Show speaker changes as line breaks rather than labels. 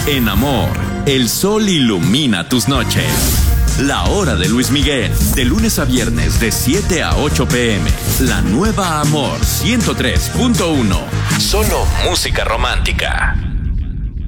En amor, el sol ilumina tus noches. La hora de Luis Miguel, de lunes a viernes de 7 a 8 p.m. La nueva Amor 103.1. Solo música romántica.